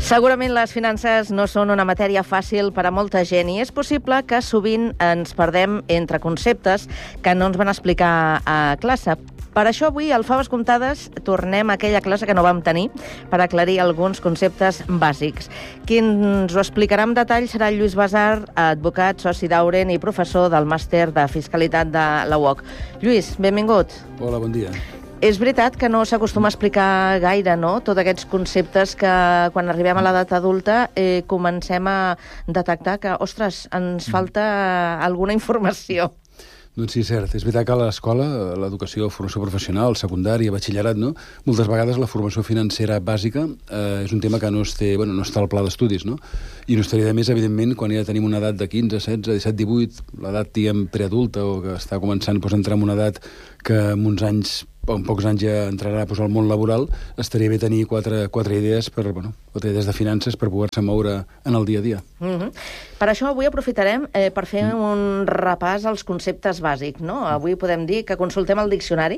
Segurament les finances no són una matèria fàcil per a molta gent i és possible que sovint ens perdem entre conceptes que no ens van explicar a classe. Per això avui, al Faves Comptades, tornem a aquella classe que no vam tenir per aclarir alguns conceptes bàsics. Qui ens ho explicarà en detall serà Lluís Basar, advocat, soci d'Auren i professor del màster de Fiscalitat de la UOC. Lluís, benvingut. Hola, bon dia. És veritat que no s'acostuma a explicar gaire, no?, tots aquests conceptes que quan arribem a l'edat adulta comencem a detectar que, ostres, ens falta alguna informació. Doncs sí, cert. És veritat que a l'escola, l'educació, formació professional, secundària, batxillerat, no? Moltes vegades la formació financera bàsica és un tema que no està al pla d'estudis, no? I no estaria de més, evidentment, quan ja tenim una edat de 15, 16, 17, 18, l'edat, diguem, preadulta o que està començant a entrar en una edat que en pocs anys ja entrarà al món laboral, estaria bé tenir quatre idees de finances per poder-se moure en el dia a dia. Per això avui aprofitarem per fer un repàs als conceptes bàsics, no? Avui podem dir que consultem el diccionari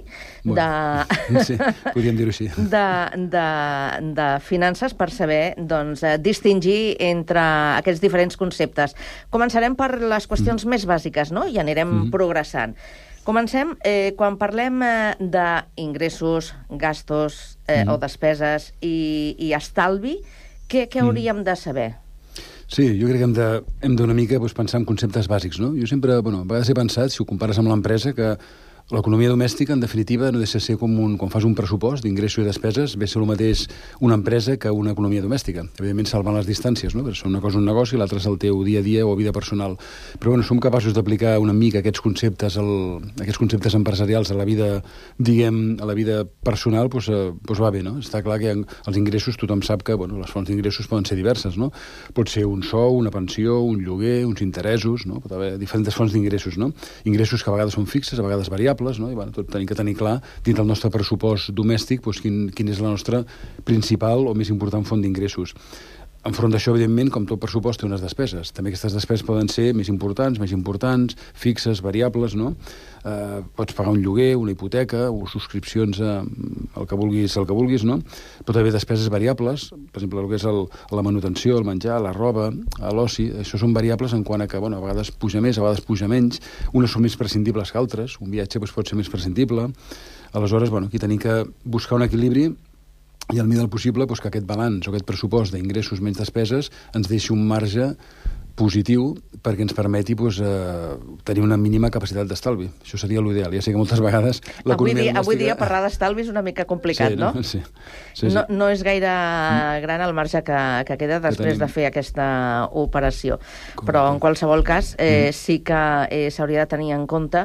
Sí, podríem dir-ho així. de finances per saber, doncs, distingir entre aquests diferents conceptes. Començarem per les qüestions més bàsiques, no? I anirem progressant. Comencem, quan parlem d'ingressos, gastos o despeses i estalvi, què hauríem de saber? Sí, jo crec que hem d'una mica pensar en conceptes bàsics, no? Jo sempre, a vegades he pensat, si ho compares amb l'empresa, que l'economia domèstica, en definitiva, no deixa de ser quan fas un pressupost d'ingressos i despeses, ve a ser el mateix una empresa que una economia domèstica. Evidentment, salvant les distàncies, no? Perquè una cosa és un negoci i l'altra és el teu dia a dia o vida personal. Però, som capaços d'aplicar una mica aquests conceptes empresarials a la vida, diguem, a la vida personal, doncs va bé, no? Està clar que els ingressos, tothom sap que, les fonts d'ingressos poden ser diverses, no? Pot ser un sou, una pensió, un lloguer, uns interessos, no? Pot haver diferents fonts d'ingressos, no? Ingressos que a vegades són fixes, a vegades variables, no? I tot tenim que tenir clar, dins del nostre pressupost domèstic, quin és la nostra principal o més important font d'ingressos. Enfront d'això, evidentment, com tot pressupost, té unes despeses. També aquestes despeses poden ser més importants, fixes, variables, no? Pots pagar un lloguer, una hipoteca o subscripcions al que vulguis, no? Pot haver despeses variables, per exemple, el que és la manutenció, el menjar, la roba, l'oci, això són variables en quant a que, a vegades puja més, a vegades puja menys, unes són més prescindibles que altres, un viatge pot ser més prescindible. Aleshores, aquí tenim que buscar un equilibri i al millor possible que aquest balanç o aquest pressupost d'ingressos menys despeses ens deixi un marge positiu perquè ens permeti tenir una mínima capacitat d'estalvi. Això seria l'ideal. Ja sé que moltes vegades l'economia domèstica... Avui dia parlar d'estalvi és una mica complicat, no? Sí. No és gaire gran el marge que queda després de fer aquesta operació. Però, en qualsevol cas, sí que s'hauria de tenir en compte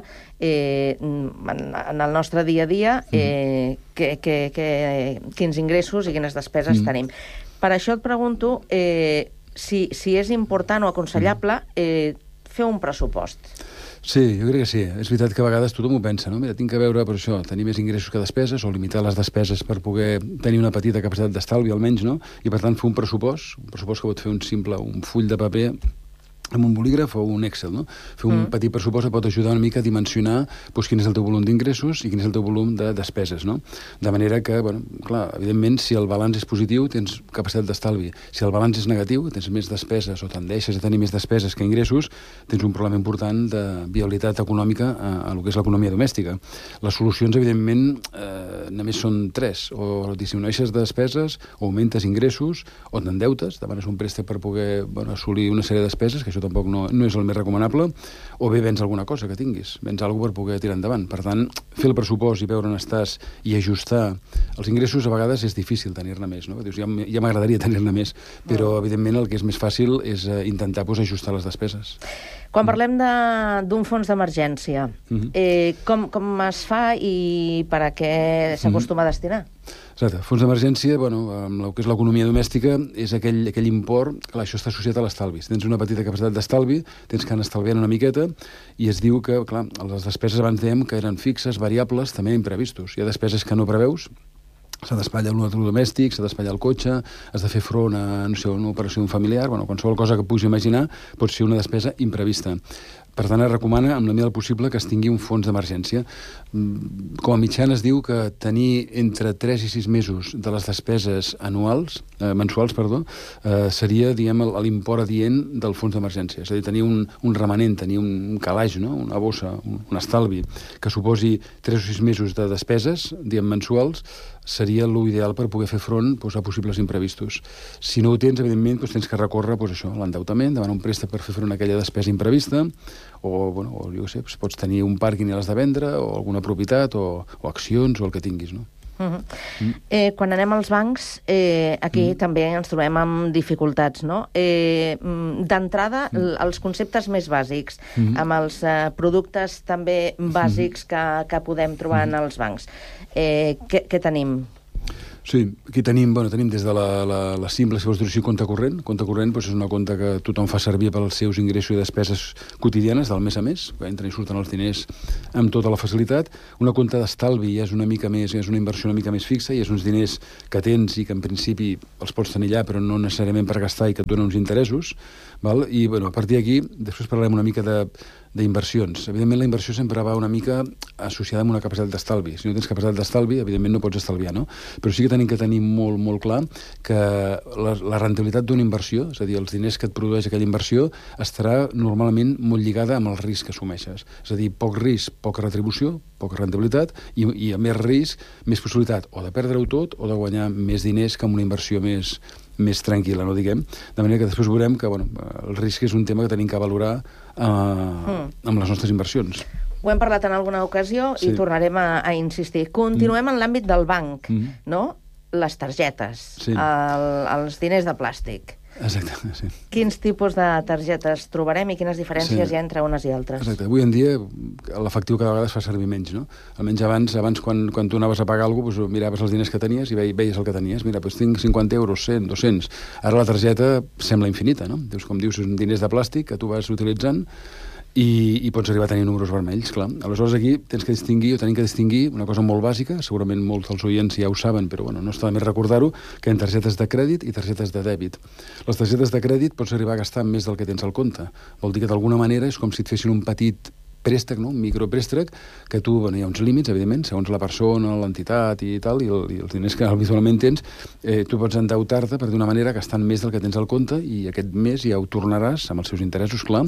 en el nostre dia a dia quins ingressos i quines despeses tenim. Per això et pregunto si és important o aconsellable fer un pressupost. Sí, jo crec que sí. És veritat que a vegades tothom ho pensa, no? Mira, tinc que veure per això, tenir més ingressos que despeses o limitar les despeses per poder tenir una petita capacitat d'estalvi, almenys, no? I, per tant, fer un pressupost que pot fer un full de paper amb un bolígraf o un Excel, no? Fer un petit pressupost pot ajudar una mica a dimensionar quin és el teu volum d'ingressos i quin és el teu volum de despeses, no? De manera que, clar, evidentment, si el balanç és positiu, tens capacitat d'estalvi. Si el balanç és negatiu, tens més despeses o tendeixes a tenir més despeses que ingressos, tens un problema important de viabilitat econòmica a lo que és l'economia domèstica. Les solucions, evidentment, només són tres. O disminueixes despeses, o augmentes ingressos, o t'endeutes, demanes un préstec per poder assolir una sèrie de despeses, que això tampoc no és el més recomanable, o bé vens alguna cosa que tinguis, vens alguna cosa per poder tirar endavant. Per tant, fer el pressupost i veure on estàs i ajustar els ingressos a vegades és difícil tenir-ne més, no? Dius, ja m'agradaria tenir-ne més, però evidentment el que és més fàcil és intentar ajustar les despeses. Quan parlem d'un fons d'emergència, com es fa i per a què s'acostuma a destinar? Exacte. Fons d'emergència, amb el que és l'economia domèstica, és aquell import, clar, això està associat a l'estalvi. Si tens una petita capacitat d'estalvi, tens que anar estalviant una miqueta, i es diu que, clar, les despeses abans dèiem que eren fixes, variables, també imprevistos. Hi ha despeses que no preveus, s'ha d'espatllar l'electrodomèstic, s'ha d'espatllar el cotxe, has de fer front a, una operació d'un familiar, qualsevol cosa que puguis imaginar pot ser una despesa imprevista. Per tant, es recomana, en la medida del possible, que es tingui un fons d'emergència. Com a mitjana es diu que tenir entre 3 i 6 mesos de les despeses mensuals, seria, diguem, l'import adient del fons d'emergència. És a dir, tenir un remanent, tenir un calaix, no? Una bossa, un estalvi, que suposi 3 o 6 mesos de despeses, diguem, mensuals, seria l'ideal per poder fer front a possibles imprevistos. Si no ho tens, evidentment, tens que recórrer a l'endeutament, demanar un préstec per fer front a aquella despesa imprevista, o jo sé, pots tenir un pàrquing i l'has de vendre, o alguna propietat, o accions, o el que tinguis, no? Quan anem als bancs, aquí també ens trobem amb dificultats, no? D'entrada, els conceptes més bàsics, amb els productes també bàsics que podem trobar en els bancs. Què tenim? Sí, aquí tenim des de la simple, si vols dir així, compte corrent. Compte corrent és una compte que tothom fa servir pels seus ingressos i despeses quotidianes del mes a mes, que entren i surten els diners amb tota la facilitat. Una compte d'estalvi ja és una mica més, és una inversió una mica més fixa, i és uns diners que tens i que en principi els pots tenir allà, però no necessàriament per gastar, i que et donen uns interessos. I a partir d'aquí, després parlarem una mica d'inversions. Evidentment, la inversió sempre va una mica associada amb una capacitat d'estalvi. Si no tens capacitat d'estalvi, evidentment no pots estalviar, no? Però sí que tenim que tenir molt, molt clar que la rendibilitat d'una inversió, és a dir, els diners que et produeix aquella inversió, estarà normalment molt lligada amb el risc que assumeixes. És a dir, poc risc, poca retribució, poca rendibilitat, i a més risc, més possibilitat o de perdre-ho tot o de guanyar més diners que amb una inversió més tranquil·la, no diguem. De manera que després veurem que el risc és un tema que tenim que valorar amb les nostres inversions. Ho hem parlat en alguna ocasió i tornarem a insistir. Continuem en l'àmbit del banc, no? Les targetes, els diners de plàstic. Exacte, sí. Quins tipus de targetes trobarem i quines diferències hi ha entre unes i altres? Exacte. Avui en dia l'efectiu cada vegada es fa servir menys, no? Almenys abans quan tu anaves a pagar alguna cosa, miraves els diners que tenies i veies el que tenies. Mira, tinc 50 euros, 100, 200. Ara la targeta sembla infinita, no? Com dius, són diners de plàstic que tu vas utilitzant i pots arribar a tenir números vermells, clar. Aleshores aquí tenim que distingir una cosa molt bàsica, segurament molts dels oients ja ho saben, però no està de més recordar-ho, que hi ha targetes de crèdit i targetes de dèbit. Les targetes de crèdit pots arribar a gastar més del que tens al compte. Vol dir que d'alguna manera és com si et fessin un petit préstec, un micropréstec, que tu, hi ha uns límits, evidentment, segons la persona, l'entitat i tal, i els diners que habitualment tens, tu pots endeutar-te per d'una manera gastant més del que tens al compte, i aquest mes ja ho tornaràs, amb els seus interessos, clar,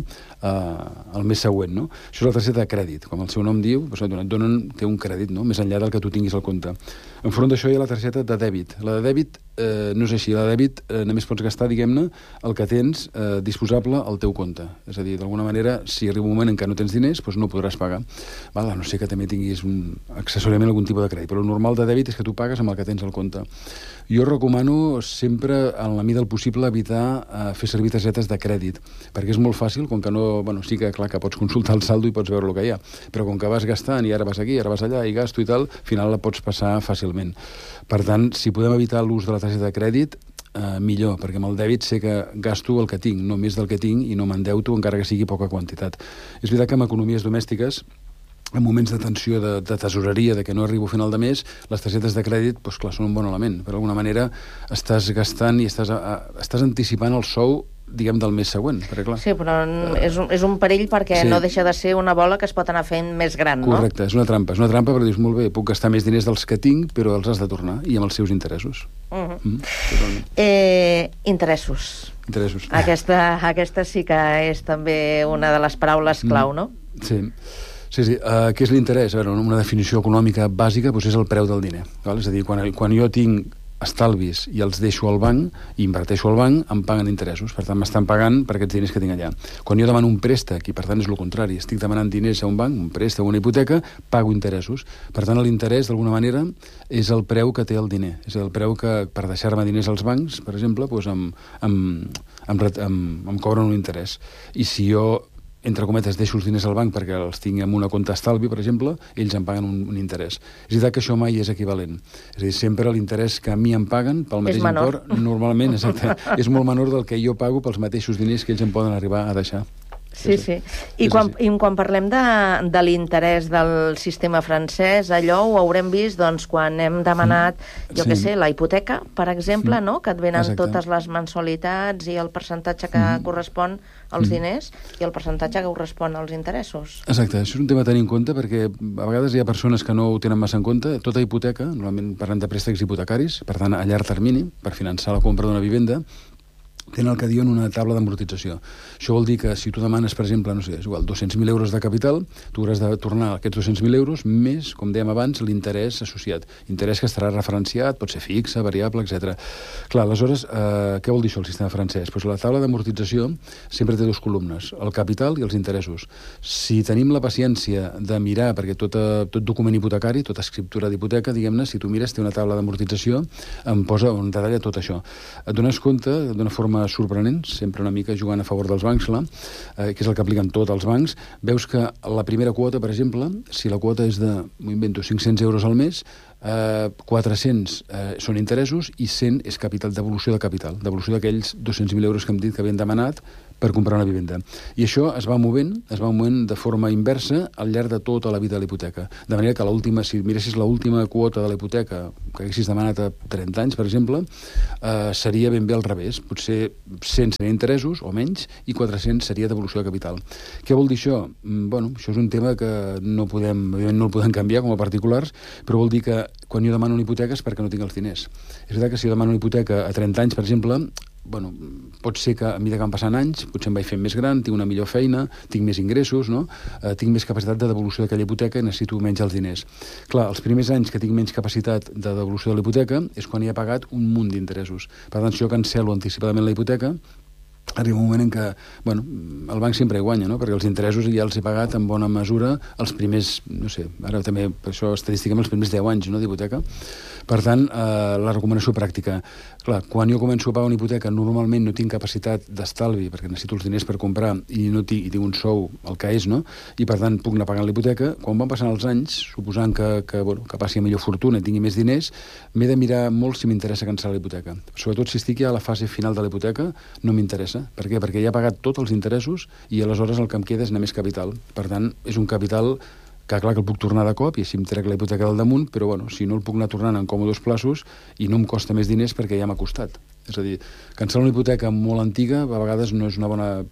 el mes següent, no? Això és la targeta de crèdit. Com el seu nom diu, té un crèdit, no? Més enllà del que tu tinguis al compte. Enfront d'això hi ha la targeta de dèbit. La de dèbit no és així. La de dèbit només pots gastar, diguem-ne, el que tens disposable al teu compte. És a dir, d'alguna manera, si arriba un moment en què no tens diners, doncs no podràs pagar. A no ser que també tinguis accessòriament algun tipus de crèdit. Però el normal de dèbit és que tu pagues amb el que tens al compte. Jo recomano sempre, en la mida del possible, evitar fer servir targetes de crèdit, perquè és molt fàcil, com que sí que, clar, que pots consultar el saldo i pots veure el que hi ha, però com que vas gastant i ara vas aquí, ara vas allà i gasto i tal, al final la pots passar fàcilment. Per tant, si podem evitar l'ús de la targeta de crèdit, millor, perquè amb el dèbit sé que gasto el que tinc, no més del que tinc, i no m'endeuto encara que sigui poca quantitat. És veritat que en economies domèstiques, en moments de tensió de tesoreria, de que no arribo a final de mes, les targetes de crèdit, doncs clar, són un bon element. Per alguna manera estàs gastant i estàs anticipant el sou, diguem, del mes següent, perquè clar... Sí, però és un perill perquè no deixa de ser una bola que es pot anar fent més gran, no? Correcte, és una trampa, però dius, molt bé, puc gastar més diners dels que tinc, però els has de tornar, i amb els seus interessos. Interessos. Interessos. Aquesta sí que és també una de les paraules clau, no? Sí. Sí. Què és l'interès? A veure, una definició econòmica bàsica és el preu del diner. És a dir, quan jo tinc estalvis i els deixo al banc i inverteixo al banc, em paguen interessos. Per tant, m'estan pagant per aquests diners que tinc allà. Quan jo demano un préstec, i per tant és el contrari, estic demanant diners a un banc, un préstec o una hipoteca, pago interessos. Per tant, l'interès, d'alguna manera, és el preu que té el diner. És el preu que, per deixar-me diners als bancs, per exemple, em cobren un interès. I si jo, entre cometes, deixo els diners al banc perquè els tinc en una compte estalvi, per exemple, ells em paguen un interès. És veritat que això mai és equivalent. És a dir, sempre l'interès que a mi em paguen pel mateix import, normalment, exacte, és molt menor del que jo pago pels mateixos diners que ells em poden arribar a deixar. Sí. I quan parlem de l'interès del sistema francès, allò ho haurem vist doncs, quan hem demanat, la hipoteca, per exemple, no? Que et venen totes les mensualitats i el percentatge que correspon als diners i el percentatge que correspon als interessos. Exacte, això és un tema a tenir en compte perquè a vegades hi ha persones que no ho tenen massa en compte. Tota hipoteca, normalment parlem de préstecs hipotecaris, per tant, a llarg termini, per finançar la compra d'una vivenda, tenen el que diuen una taula d'amortització. Això vol dir que si tu demanes, per exemple, no sé, és igual, 200.000 euros de capital, tu hauràs de tornar aquests 200.000 euros més, com dèiem abans, l'interès associat. Interès que estarà referenciat, pot ser fixe, variable, etc. Clar, aleshores, què vol dir això el sistema francès? Pues la taula d'amortització sempre té dues columnes, el capital i els interessos. Si tenim la paciència de mirar, perquè tot document hipotecari, tota escriptura d'hipoteca, diguem-ne, si tu mires, té una taula d'amortització, em posa un detall a tot això. Et dones compte, d'una forma sorprenent, sempre una mica jugant a favor dels bancs, que és el que apliquen tots els bancs, veus que la primera quota, per exemple, si la quota és de, m'ho invento, 500 euros al mes, 400 són interessos i 100 és capital, devolució de capital, devolució d'aquells 200.000 euros que hem dit que havien demanat per comprar una vivenda. I això es va movent de forma inversa al llarg de tota la vida de la hipoteca. De manera que l'última, si miressis l'última quota de la hipoteca que haguessis demanat a 30 anys, per exemple, seria ben bé al revés. Potser 100 serien interessos o menys i 400 seria devolució de capital. Què vol dir això? Bueno, això és un tema que no el podem canviar com a particulars, però vol dir que quan jo demano una hipoteca és perquè no tinc els diners. És veritat que si jo demano una hipoteca a 30 anys, per exemple, bueno, pot ser que a mesura que van passant anys, potser em vaig fent més gran, tinc una millor feina, tinc més ingressos, no? Tinc més capacitat de devolució d'aquella hipoteca i necessito menys els diners. Clar, els primers anys que tinc menys capacitat de devolució de la hipoteca és quan hi he pagat un munt d'interessos. Per tant, si jo cancel·lo anticipadament la hipoteca, arriba un moment en què, bueno, el banc sempre hi guanya, no? Perquè els interessos ja els he pagat en bona mesura els primers, no sé, ara també, per això estadísticament, els primers 10 anys, no?, d'hipoteca. Per tant, la recomanació pràctica. Clar, quan jo començo a pagar una hipoteca, normalment no tinc capacitat d'estalvi, perquè necessito els diners per comprar i tinc un sou, el que és, no? I per tant puc anar pagant la hipoteca. Quan van passant els anys, suposant que passi a millor fortuna i tingui més diners, m'he de mirar molt si m'interessa cancel·lar la hipoteca. Sobretot si estic ja a la fase final de la hipoteca, no m'interessa. Per què? Perquè ja he pagat tots els interessos i aleshores el que em queda és anar més capital. Per tant, és un capital que clar que el puc tornar de cop i així em trec la hipoteca del damunt, però bueno, si no el puc anar tornant en còmodes plaços i no em costa més diners perquè ja m'ha costat. És a dir, cancel·lar una hipoteca molt antiga a vegades no és una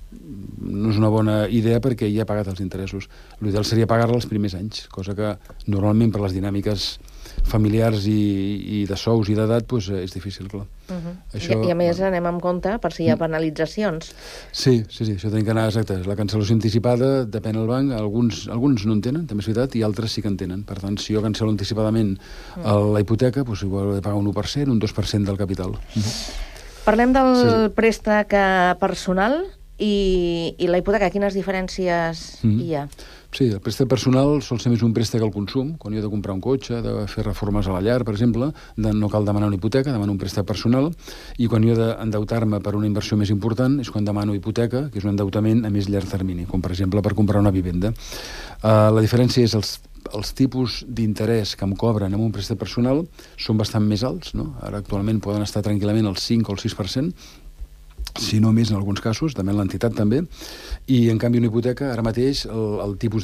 bona idea perquè ja he pagat els interessos. L'ideal seria pagar-la els primers anys, cosa que normalment per les dinàmiques familiars i de sous i d'edat doncs és difícil, clar. Això, I a més anem amb compte per si hi ha penalitzacions. Sí, això tenim que anar, exacte. La cancel·lació anticipada depèn del banc, alguns no en tenen, també és veritat, i altres sí que en tenen. Per tant, si jo cancel·lo anticipadament la hipoteca, doncs igual he de pagar un 1%, un 2% del capital. Parlem del préstec personal i la hipoteca. Quines diferències hi ha? Sí, el préstec personal sol ser més un préstec al consum. Quan jo he de comprar un cotxe, de fer reformes a la llar, per exemple, no cal demanar una hipoteca, demano un préstec personal, i quan jo he d'endeutar-me per una inversió més important és quan demano hipoteca, que és un endeutament a més llarg termini, com per exemple per comprar una vivenda. La diferència és els tipus d'interès que em cobren amb un préstec personal són bastant més alts, no? Ara actualment poden estar tranquil·lament al 5 o al 6%, si no més en alguns casos, també l'entitat també, i en canvi una hipoteca, ara mateix el tipus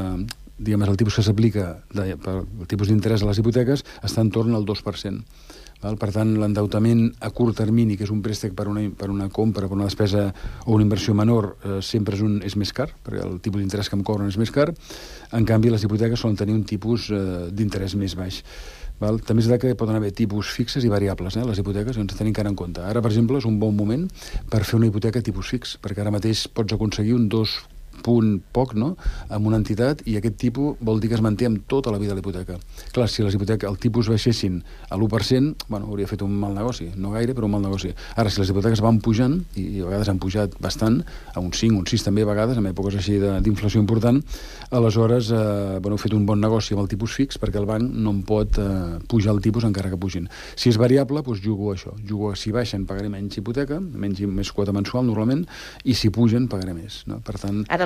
el tipus que s'aplica, el tipus d'interès a les hipoteques està en torn al 2%. Per tant, l'endeutament a curt termini, que és un préstec per una compra, per una despesa o una inversió menor, sempre és més car, perquè el tipus d'interès que em cobren és més car. En canvi, les hipoteques solen tenir un tipus d'interès més baix. També és veritat que poden haver tipus fixes i variables, les hipoteques, ens tenim que anar en compte. Ara, per exemple, és un bon moment per fer una hipoteca tipus fix, perquè ara mateix pots aconseguir un 2 punt poc, no?, amb una entitat, i aquest tipus vol dir que es manté amb tota la vida de la hipoteca. Clar, si les hipoteques, el tipus baixessin a l'1%, bueno, hauria fet un mal negoci, no gaire, però un mal negoci. Ara, si les hipoteques van pujant, i a vegades han pujat bastant, a un 5, un 6 també a vegades, en èpoques així d'inflació important, aleshores, he fet un bon negoci amb el tipus fix, perquè el banc no em pot pujar el tipus encara que pugin. Si és variable, doncs jugo a això. Si baixen, pagaré menys hipoteca, més quota mensual, normalment, i si pugen, pagaré més, no? Per tant... Ara,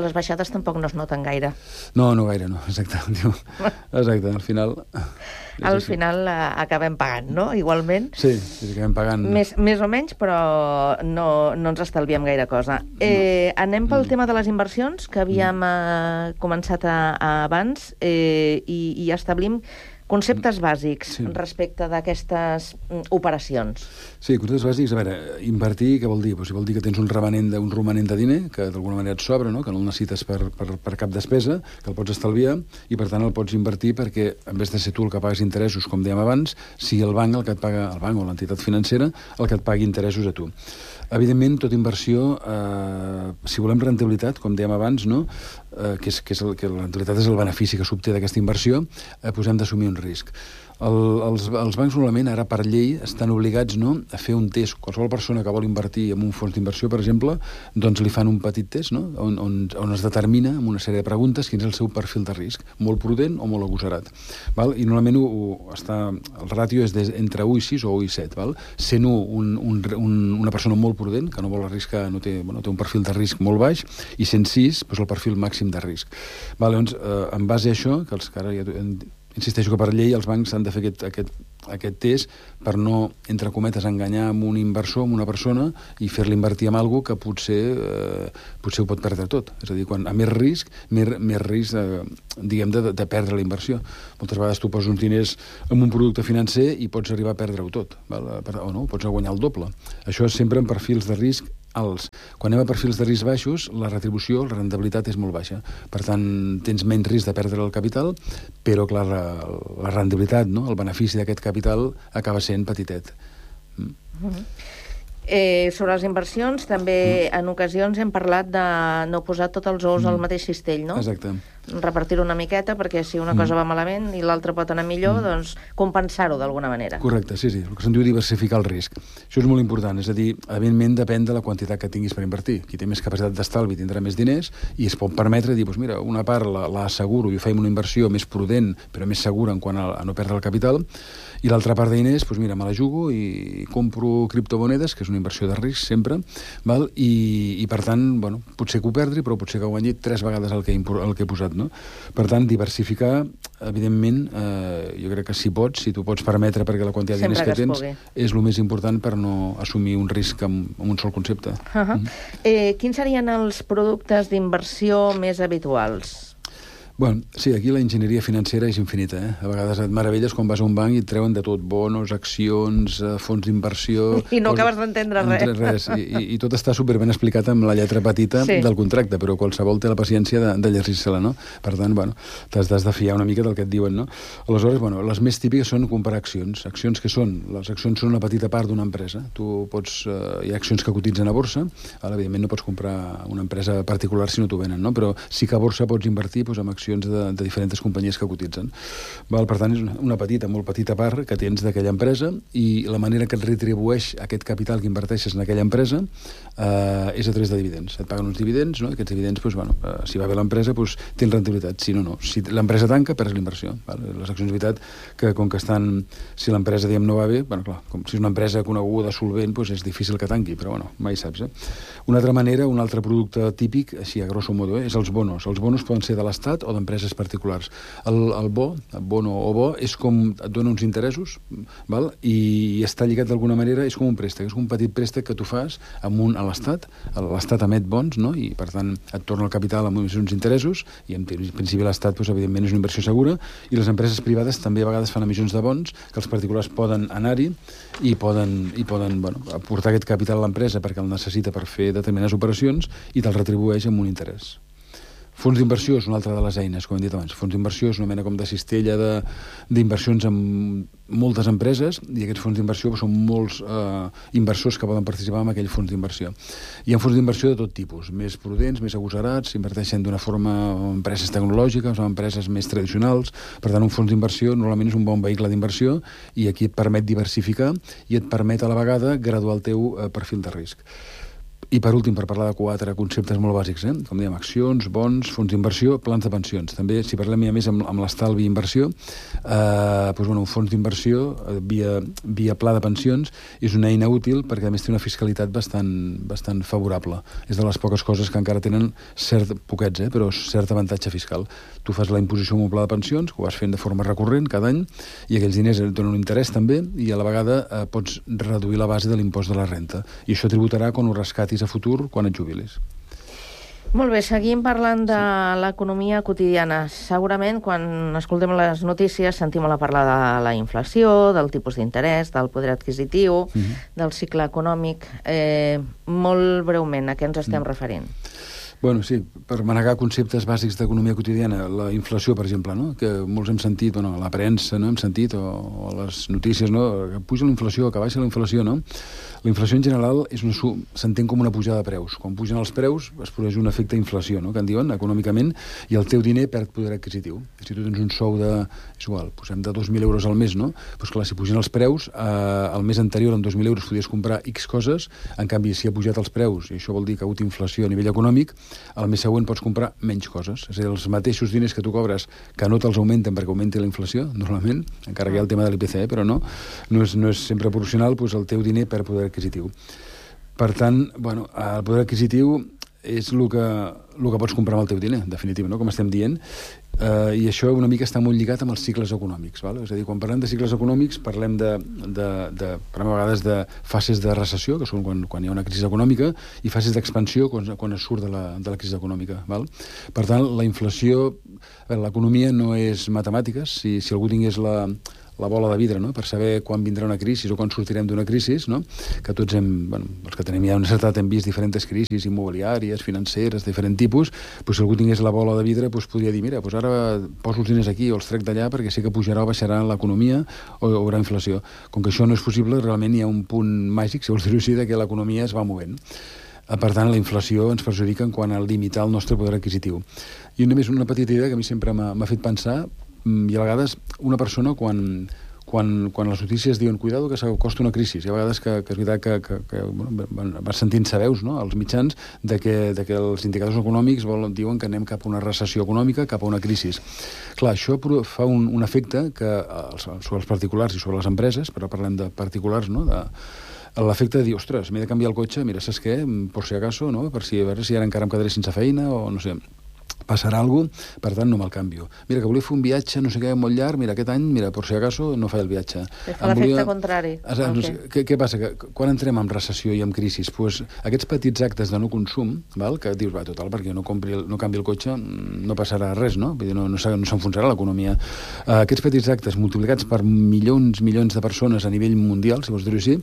les baixades tampoc no es noten gaire. No, no gaire, no, exacte. Exacte, al final... Al final acabem pagant, no? Igualment. Sí, acabem pagant. Més o menys, però no ens estalviem gaire cosa. Anem pel tema de les inversions, que havíem començat abans, i establim conceptes bàsics respecte d'aquestes operacions. Sí, conceptes bàsics, a veure, invertir, què vol dir? Vol dir que tens un romanent de diner, que d'alguna manera et sobra, no? Que no el necessites per cap despesa, que el pots estalviar, i per tant el pots invertir perquè, en vez de ser tu el que pagues interessos, com dèiem abans, sigui el banc el que et paga, el banc o l'entitat financera, el que et pagui interessos a tu. Evidentment, tota inversió, si volem rendibilitat, com dèiem abans, no? Que la rendibilitat és el benefici que s'obté d'aquesta inversió, hem d'assumir un risc. Els bancs normalment, ara per llei, estan obligats a fer un test. Qualsevol persona que vol invertir en un fons d'inversió, per exemple, doncs li fan un petit test, no? on es determina, amb una sèrie de preguntes, quin és el seu perfil de risc, molt prudent o molt agosarat. Val? I normalment el ràtio és entre 1 i 6 o 1 i 7. Val? Sent una persona molt prudent, que no vol arriscar, té un perfil de risc molt baix, i sent 6, doncs el perfil màxim de risc. Val? Llavors, en base a això, que ara ja insisteixo que per llei els bancs han de fer aquest test per no, entre cometes, enganyar amb un inversor, amb una persona, i fer-li invertir en alguna cosa que potser ho pot perdre tot. És a dir, quan a més risc, més risc de perdre la inversió. Moltes vegades tu poses uns diners en un producte financer i pots arribar a perdre-ho tot, o no, pots guanyar el doble. Això és sempre en perfils de risc alts. Quan anem a perfils de risc baixos, la retribució, la rendibilitat és molt baixa. Per tant, tens menys risc de perdre el capital, però, clar, la rendibilitat, no? El benefici d'aquest capital acaba sent petitet. Sobre les inversions, també en ocasions hem parlat de no posar tots els ous al mateix cistell, no? Exacte. Repartir-ho una miqueta, perquè si una cosa va malament i l'altra pot anar millor, doncs compensar-ho d'alguna manera. Correcte, sí. El que se'n diu diversificar el risc. Això és molt important, és a dir, evidentment depèn de la quantitat que tinguis per invertir. Qui té més capacitat d'estalvi tindrà més diners i es pot permetre dir, doncs mira, una part l'asseguro i ho faig una inversió més prudent, però més segura en quant a no perdre el capital, i l'altra part de diners, doncs mira, me la jugo i compro criptomonedes, que és una inversió de risc sempre, val? I per tant, bueno, potser que ho perdri, però potser que guanyi 3 vegades el que he posat, no? Per tant, diversificar, evidentment, jo crec que si tu pots permetre, perquè la quantitat de diners que tens és el més important per no assumir un risc amb un sol concepte. Quins serien els productes d'inversió més habituals? Bueno, sí, aquí la enginyeria financera és infinita, A vegades et meravelles quan vas a un banc i et treuen de tot, bonos, accions, fons d'inversió... I no acabes d'entendre res. I tot està superben explicat amb la lletra petita del contracte, però qualsevol té la paciència de llegir-se-la, no? Per tant, bueno, t'has de fiar una mica del que et diuen, no? Aleshores, bueno, les més típiques són comprar accions. Accions que són? Les accions són una petita part d'una empresa. Hi ha accions que cotitzen a borsa, evidentment no pots comprar una empresa particular si no t'ho venen, no? Però sí que a borsa pots invertir en accions de diferents companyies que cotitzen. Per tant, és una molt petita part que tens d'aquella empresa i la manera que et retribueix aquest capital que inverteixes en aquella empresa és a través de dividends. Et paguen uns dividends, no? Aquests dividends, si va bé l'empresa, tens rendibilitat. Si no, no. Si l'empresa tanca, perds l'inversió. Les accions, veritat, que com que estan... Si l'empresa, no va bé, clar, si és una empresa coneguda, solvent, és difícil que tanqui, però mai saps. Una altra manera, un altre producte típic, així a grosso modo, és els bonos. Els bonos poden ser de l'Estat o d'empreses particulars. El bono o bo, és com et dona uns interessos, i està lligat d'alguna manera, és com un préstec, és un petit préstec que tu fas a l'Estat, l'Estat emet bons, no? I per tant et torna el capital amb uns interessos, i en principi l'Estat, evidentment, és una inversió segura, i les empreses privades també a vegades fan emissions de bons, que els particulars poden anar-hi i poden aportar aquest capital a l'empresa perquè el necessita per fer determinades operacions i te'l retribueix amb un interès. Fons d'inversió és una altra de les eines, com hem dit abans. Fons d'inversió és una mena com de cistella d'inversions en moltes empreses, i aquests fons d'inversió són molts inversors que poden participar en aquell fons d'inversió. Hi ha fons d'inversió de tot tipus, més prudents, més agosarats, inverteixen d'una forma en empreses tecnològiques o en empreses més tradicionals. Per tant, un fons d'inversió normalment és un bon vehicle d'inversió i aquí et permet diversificar i et permet a la vegada graduar el teu perfil de risc. I per últim, per parlar de 4 conceptes molt bàsics, com dèiem, accions, bons, fons d'inversió, plans de pensions. També, si parlem ja més amb l'estalvi i inversió, un fons d'inversió via pla de pensions és una eina útil perquè a més té una fiscalitat bastant favorable. És de les poques coses que encara tenen poquets, però cert avantatge fiscal. Tu fas la imposició amb un pla de pensions, que ho vas fent de forma recurrent cada any, i aquells diners et donen un interès també, i a la vegada pots reduir la base de l'impost de la renta. I això tributarà quan ho rescatis a futur, quan et jubilis. Molt bé, seguim parlant de l'economia quotidiana. Segurament, quan escoltem les notícies, sentim a parlar de la inflació, del tipus d'interès, del poder adquisitiu, del cicle econòmic. Molt breument, a què ens estem referint? Bueno, sí, per manegar conceptes bàsics d'economia quotidiana, la inflació, per exemple, no? Que molts hem sentit, a la premsa, no? Hem sentit, o a les notícies, no? Que puja la inflació, que baixa la inflació, no? La inflació en general s'entén com una pujada de preus. Quan pugen els preus es produeix un efecte d'inflació, no? Que en diuen econòmicament, i el teu diner perd poder adquisitiu. Si tu tens un sou és igual, posem de 2.000 euros al mes, no? Doncs clar, si pugen els preus, el mes anterior amb 2.000 euros podies comprar X coses, en canvi, si ha pujat els preus, i això vol dir que ha hagut inflació a nivell econòmic, al mes següent pots comprar menys coses. És a dir, els mateixos diners que tu cobres, que no te'ls augmenten perquè augmenti la inflació, normalment, encara que hi ha el tema de l'IPC, però no és sempre proporcional, doncs el teu diner perd poder adquisitiu. Per tant, el poder adquisitiu és el que pots comprar amb el teu diner, en definitiva, no? Com estem dient, i això una mica està molt lligat amb els cicles econòmics, val? És a dir, quan parlem de cicles econòmics parlem parlem a vegades de fases de recessió, que són quan hi ha una crisi econòmica, i fases d'expansió quan es surt de la crisi econòmica, val? Per tant, la inflació, l'economia no és matemàtiques. Si algú tingués la bola de vidre, no? Per saber quan vindrà una crisi o quan sortirem d'una crisi, no? Que tots els que tenim ja una certa edat hem vist diferents crisis immobiliàries, financeres, de diferent tipus, si algú tingués la bola de vidre podria dir, mira, ara poso els diners aquí o els trec d'allà perquè sé que pujarà o baixarà l'economia o hi haurà inflació. Com que això no és possible, realment hi ha un punt màgic, si vols dir-ho així, que l'economia es va movent. Per tant, la inflació ens perjudica en quant a limitar el nostre poder adquisitiu. I només una petita idea que a mi sempre m'ha fet pensar, i a vegades una persona quan les notícies diuen cuidado que s'acosta una crisi, i a vegades que és veritat que vas sentint-se veus, no?, als mitjans de que els indicadors econòmics diuen que anem cap a una recessió econòmica, cap a una crisi. Clar, això fa un efecte que sobre els particulars i sobre les empreses, però parlem de particulars, no?, l'efecte de dir, ostres, m'he de canviar el cotxe, mira, saps què, por si acaso, no?, per si a veure si ara encara em quedaré sense feina o no sé, passarà alguna cosa, per tant no me'l canvio. Mira, que volia fer un viatge, no sé què, molt llarg, mira, aquest any, mira, per si acaso, no faig el viatge. Fa l'efecte contrari. Què passa? Que quan entrem en recessió i en crisi, aquests petits actes de no consum, que dius, total, perquè no canvi el cotxe, no passarà res, no? Vull dir, no s'enfonsarà l'economia. Aquests petits actes multiplicats per milions de persones a nivell mundial, si vols dir-ho així,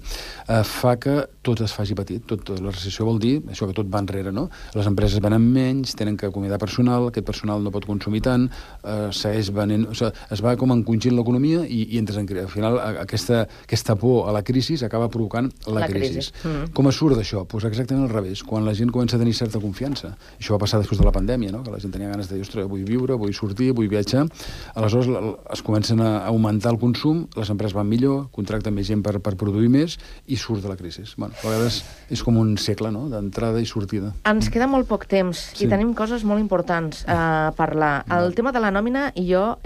fa que tot es faci petit. La recessió vol dir això, que tot va enrere, no? Les empreses venen menys, tenen que acomiadar personal, aquest personal no pot consumir tant, segueix venent, es va com encongint l'economia i entres en crisi. Al final, aquesta por a la crisi acaba provocant la crisi. Com es surt d'això? Doncs exactament al revés, quan la gent comença a tenir certa confiança. Això va passar després de la pandèmia, no? Que la gent tenia ganes de dir, ostres, vull viure, vull sortir, vull viatjar. Aleshores es comencen a augmentar el consum, les empreses van millor, contracten més gent per produir més i surt de la crisi. A vegades és com un segle, no?, d'entrada i sortida. Ens queda molt poc temps i tenim coses molt importants a parlar. El tema de la nòmina, jo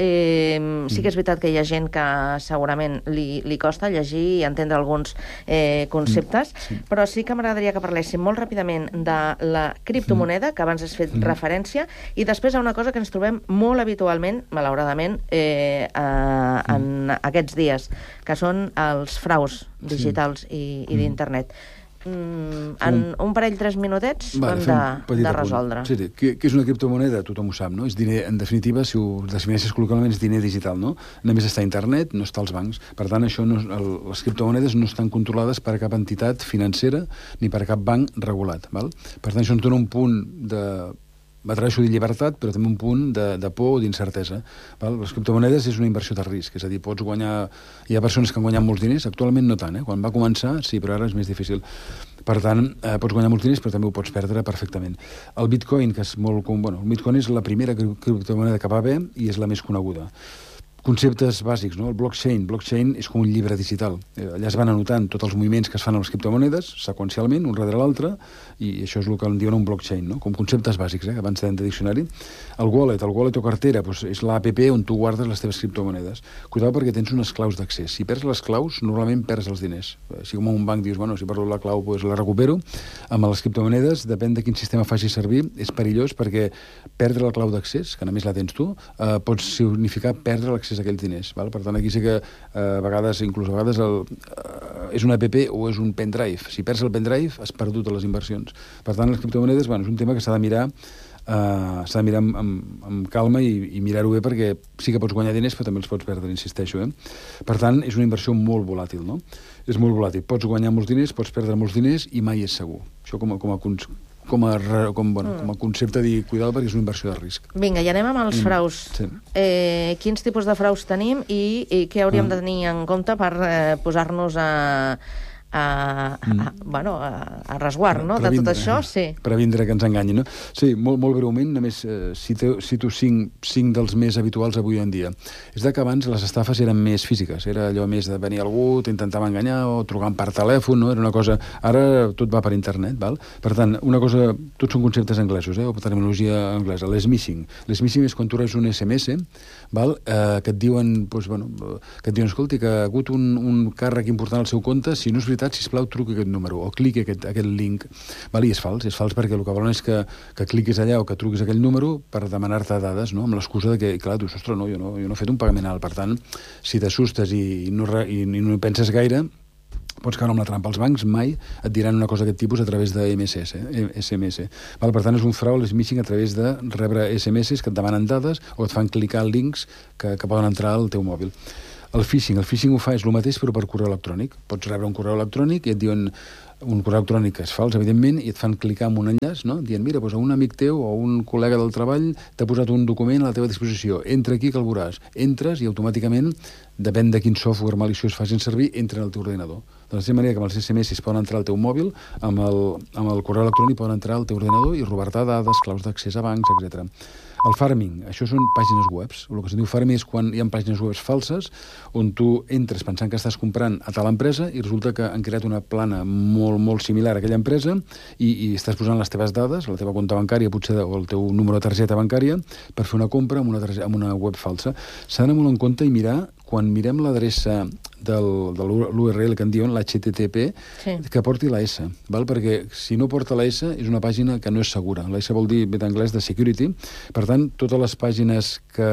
sí que és veritat que hi ha gent que segurament li costa llegir i entendre alguns conceptes, però sí que m'agradaria que parléssim molt ràpidament de la criptomoneda, que abans has fet referència, i després a una cosa que ens trobem molt habitualment, malauradament, en aquests dies, que són els fraus digitals i d'internet. En un parell, 3 minutets ho hem de resoldre. Sí, què és una criptomoneda? Tothom ho sap, no? És diner, en definitiva, si ho defineixes col·loquialment, és diner digital, no? Només està a internet, no està als bancs. Per tant, les criptomonedes no estan controlades per cap entitat financera ni per cap banc regulat, val? Per tant, això ens dona un punt m'atreveixo a dir llibertat, però també un punt de por o d'incertesa. Les criptomonedes és una inversió de risc, és a dir, pots guanyar... Hi ha persones que han guanyat molts diners, actualment no tant, quan va començar, sí, però ara és més difícil. Per tant, pots guanyar molts diners, però també ho pots perdre perfectament. El Bitcoin, que és molt... el Bitcoin és la primera criptomoneda que va haver i és la més coneguda. Conceptes bàsics, no? El blockchain. Blockchain és com un llibre digital. Allà es van anotant tots els moviments que es fan amb les criptomonedes, seqüencialment, un darrere l'altre, i això és el que en diuen un blockchain, no? Com conceptes bàsics, que abans de diccionari. El wallet o cartera, doncs és l'app on tu guardes les teves criptomonedes. Cuidado perquè tens unes claus d'accés. Si perds les claus, normalment perds els diners. Si com un banc dius, bueno, si perdo la clau, doncs la recupero. Amb les criptomonedes, depèn de quin sistema faci servir, és perillós perquè perdre la clau d'accés, que només la tens tu, pot significar perdre l'accés a aquells diners. Val? Per tant, aquí sí que a vegades és una app o és un pendrive. Si perds el pendrive, has perdut les inversions. Per tant, les criptomonedes, bueno, és un tema que s'ha de mirar amb calma i mirar-ho bé, perquè sí que pots guanyar diners, però també els pots perdre, insisteixo. Per tant, és una inversió molt volàtil, no? És molt volàtil. Pots guanyar molts diners, pots perdre molts diners i mai és segur. Això com a concepte de dir, cuidado, perquè és una inversió de risc. Vinga, i anem amb els fraus. Sí. Quins tipus de fraus tenim i què hauríem de tenir en compte per posar-nos a resguard, no?, de tot això? Sí. Previndre que ens enganyin, no? Sí, molt breument, només cito cinc dels més habituals avui en dia. És que abans les estafes eren més físiques, era allò més de venir algú, t'intentava enganyar o trucant per telèfon, no? Era una cosa... Ara tot va per internet, val? Per tant, una cosa... Tots són conceptes anglesos, o terminologia anglesa. L'smishing. L'smishing és quan tu rebs un SMS, val? Que et diuen, escolti, que ha hagut un càrrec important al seu compte, si no és veritat, sisplau, truqui aquest número o cliqui aquest link. Val? I és fals perquè el que volen és que cliquis allà o que truquis aquell número per demanar-te dades, no? Amb l'excusa de que, clar, tu, ostres, no, jo no he fet un pagament alt. Per tant, si t'assustes i no penses gaire, pots caure amb la trampa. Els bancs mai et diran una cosa d'aquest tipus a través de SMS. Val? Per tant, és un frau, l'smishing, a través de rebre SMS que et demanen dades o et fan clicar links que poden entrar al teu mòbil. El phishing ho fa, és el mateix, però per correu electrònic. Pots rebre un correu electrònic i et diuen un correu electrònic que és fals, evidentment, i et fan clicar en un enllaç, no? Dient, mira, doncs un amic teu o un col·lega del treball t'ha posat un document a la teva disposició. Entra aquí que el veuràs. Entres i automàticament, depèn de quin software maliciós facin servir, entra al teu ordinador. De la seva manera que amb els SMS poden entrar al teu mòbil, amb el correu electrònic poden entrar al teu ordinador i robar-te dades, claus d'accés a bancs, etc. El farming, això són pàgines webs. El que es diu farming és quan hi ha pàgines webs falses on tu entres pensant que estàs comprant a tal empresa i resulta que han creat una plana molt similar a aquella empresa i estàs posant les teves dades, la teva compte bancària potser o el teu número de targeta bancària per fer una compra amb una web falsa. S'ha d'anar molt en compte i mirar, quan mirem l'adreça de l'URL que en diuen, l'HTTP, que porti la S, val? Perquè si no porta la S és una pàgina que no és segura. La S vol dir, ve d'anglès, de security. Per tant, totes les pàgines que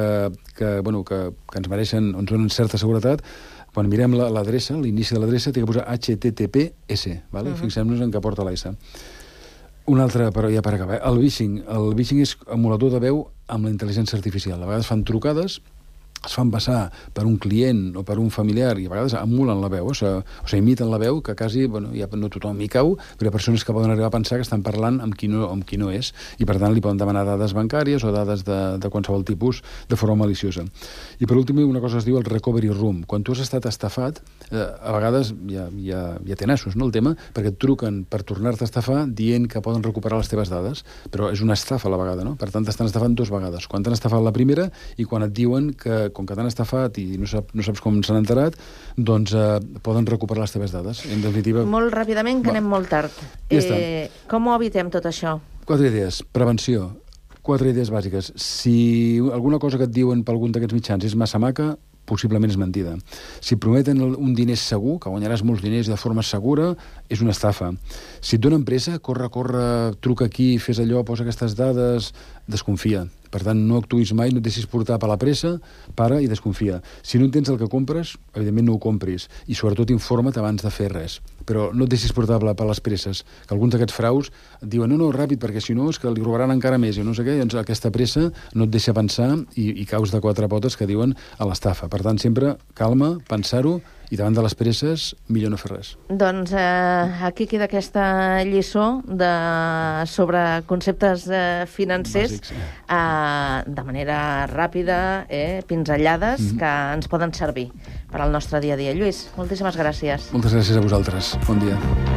ens mereixen, ens donen certa seguretat, quan mirem l'adreça, l'inici de l'adreça, té que posar HTTPS, val? Fixem-nos en què porta la S. Un altre, però ja per acabar, el phishing. El phishing és emulador de veu amb la intel·ligència artificial. A vegades fan trucades, es fan passar per un client o per un familiar i a vegades emulen la veu, o sigui, imiten la veu, que quasi, ja no tothom hi cau, però hi ha persones que poden arribar a pensar que estan parlant amb qui no és, i per tant li poden demanar dades bancàries o dades de qualsevol tipus de forma maliciosa. I per últim, una cosa es diu el recovery room. Quan tu has estat estafat, a vegades ja té nassos, no, el tema, perquè et truquen per tornar-te a estafar dient que poden recuperar les teves dades, però és una estafa a la vegada, no? Per tant, t'estan estafant dues vegades. Quan t'han estafat la primera i quan et diuen que com que t'han estafat i no saps com s'han enterat, doncs poden recuperar les teves dades. En definitiva... Molt ràpidament, que anem molt tard. Com ho evitem tot això? 4 idees. Prevenció. 4 idees bàsiques. Si alguna cosa que et diuen per algun d'aquests mitjans és massa maca, possiblement és mentida. Si prometen un diner segur, que guanyaràs molts diners de forma segura, és una estafa. Si et donen pressa, corre, truca aquí, fes allò, posa aquestes dades, desconfia. Per tant, no actuïs mai, no et deixis portar per la pressa, para i desconfia. Si no entens el que compres, evidentment no ho compris. I sobretot informa't abans de fer res. Però no et deixis portar per les presses. Que alguns d'aquests fraus et diuen no, ràpid, perquè si no és que li robaran encara més i no sé què, doncs aquesta pressa no et deixa pensar i caus de 4 potes que diuen a l'estafa. Per tant, sempre calma, pensar-ho, i davant de les presses, millor no fer res. Doncs aquí queda aquesta lliçó sobre conceptes financers de manera ràpida, pinzellades, que ens poden servir per al nostre dia a dia. Lluís, moltíssimes gràcies. Moltes gràcies a vosaltres. Bon dia.